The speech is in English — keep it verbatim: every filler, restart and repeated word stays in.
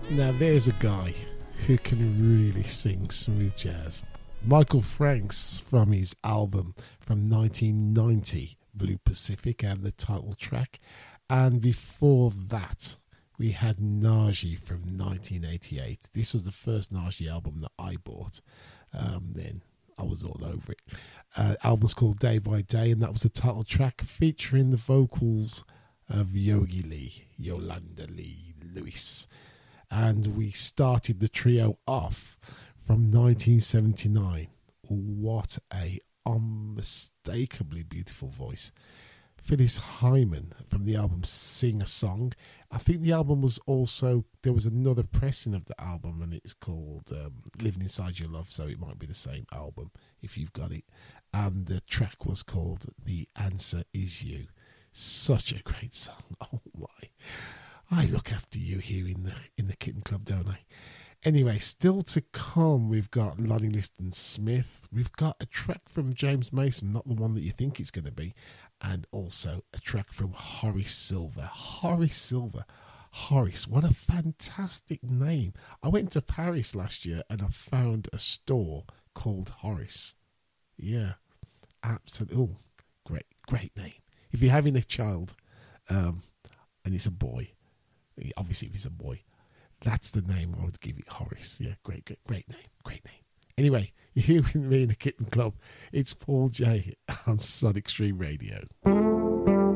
Now there's a guy who can really sing smooth jazz. Michael Franks, from his album from nineteen ninety, Blue Pacific, and the title track. And before that, we had Naji from nineteen eighty-eight. This was the first Naji album that I bought. Um, then I was all over it. Uh, album's called Day by Day, and that was the title track featuring the vocals of Yogi Lee, Yolanda Lee Lewis. And we started the trio off from nineteen seventy-nine. What a unmistakably beautiful voice. Phyllis Hyman from the album Sing a Song. I think the album was also, there was another pressing of the album, and it's called um, Living Inside Your Love, so it might be the same album if you've got it. And the track was called The Answer Is You. Such a great song. Oh my. I look after you here in the in the Kitten Club, don't I? Anyway, still to come, we've got Lonnie Liston Smith. We've got a track from James Mason, not the one that you think it's going to be, and also a track from Horace Silver. Horace Silver. Horace, what a fantastic name. I went to Paris last year and I found a store called Horace. Yeah, absolutely. Oh, great, great name. If you're having a child um, and it's a boy, obviously if it's a boy, that's the name I would give it, Horace. Yeah, great, great, great name, great name. Anyway, you're here with me in the Kitten Club. It's Paul J on Sonic Stream Radio.